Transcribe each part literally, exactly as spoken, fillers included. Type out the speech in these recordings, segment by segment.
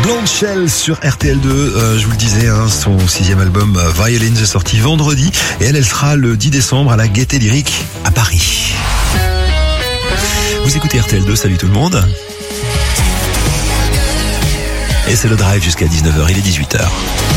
Blonde Shell sur R T L deux, euh, je vous le disais, hein, son sixième album euh, Violins est sorti vendredi et elle, elle sera le dix décembre à la Gaîté Lyrique à Paris. Vous écoutez R T L deux, salut tout le monde. Et c'est le drive jusqu'à dix-neuf heures, il est dix-huit heures.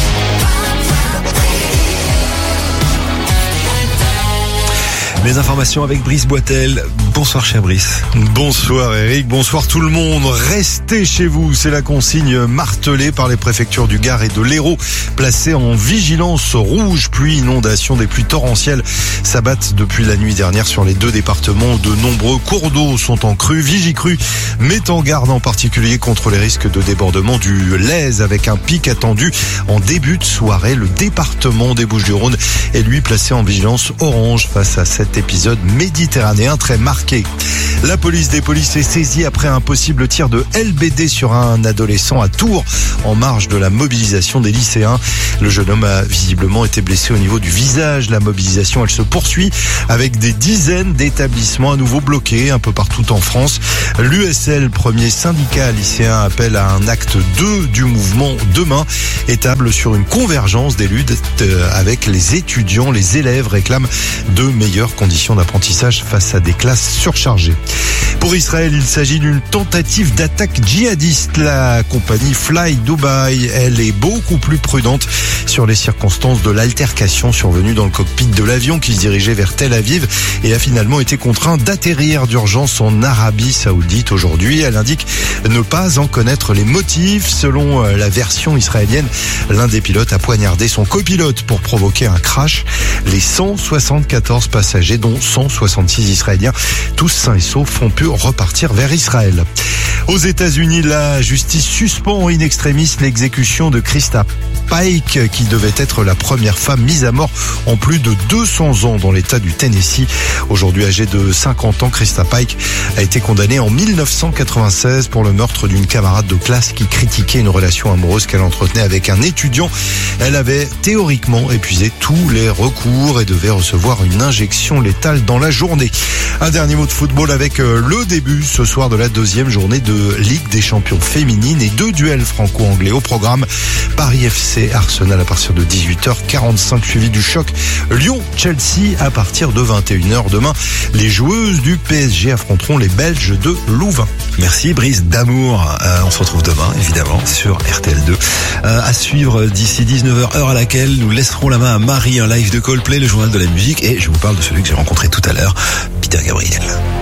Les informations avec Brice Boitel. Bonsoir cher Brice. Bonsoir Eric, bonsoir tout le monde. Restez chez vous, c'est la consigne martelée par les préfectures du Gard et de l'Hérault, placées en vigilance rouge. Pluie, inondation, des pluies torrentielles s'abattent depuis la nuit dernière sur les deux départements. De nombreux cours d'eau sont en crue. Vigicru met en garde en particulier contre les risques de débordement du Lèze avec un pic attendu en début de soirée. Le département des Bouches-du-Rhône est lui placé en vigilance orange face à cet épisode méditerranéen très marqué. La police des polices est saisie après un possible tir de L B D sur un adolescent à Tours en marge de la mobilisation des lycéens. Le jeune homme a visiblement été blessé au niveau du visage. La mobilisation, elle se poursuit avec des dizaines d'établissements à nouveau bloqués un peu partout en France. L'U S L, premier syndicat lycéen, appelle à un acte deux du mouvement demain et table sur une convergence des luttes avec les étudiants. Les élèves réclament de meilleures conditions d'apprentissage face à des classes surchargées. Pour Israël, il s'agit d'une tentative d'attaque djihadiste. La compagnie Fly Dubai, elle est beaucoup plus prudente sur les circonstances de l'altercation survenue dans le cockpit de l'avion qui se dirigeait vers Tel Aviv et a finalement été contraint d'atterrir d'urgence en Arabie Saoudite aujourd'hui. Elle indique ne pas en connaître les motifs. Selon la version israélienne, l'un des pilotes a poignardé son copilote pour provoquer un crash. Les cent soixante-quatorze passagers, dont cent soixante-six Israéliens, tous sains et saufs, ont pu repartir vers Israël. Aux États-Unis, la justice suspend in extremis l'exécution de Krista Pike, qui devait être la première femme mise à mort en plus de deux cents ans dans l'État du Tennessee. Aujourd'hui âgée de cinquante ans, Krista Pike a été condamnée en mille neuf cent quatre-vingt-seize pour le meurtre d'une camarade de classe qui critiquait une relation amoureuse qu'elle entretenait avec un étudiant. Elle avait théoriquement épuisé tous les recours et devait recevoir une injection létale dans la journée. Un dernier mot de football avec le début ce soir de la deuxième journée de Ligue des champions féminines et deux duels franco-anglais au programme. Paris F C Arsenal à partir de dix-huit heures quarante-cinq, suivi du choc Lyon-Chelsea à partir de vingt et une heures. Demain, les joueuses du P S G affronteront les Belges de Louvain. Merci Brice d'amour. Euh, on se retrouve demain évidemment sur R T L deux. Euh, à suivre d'ici dix-neuf heures, heure à laquelle nous laisserons la main à Marie, un live de Coldplay, le journal de la musique, et je vous parle de celui que j'ai rencontré tout à l'heure, Peter Gabriel.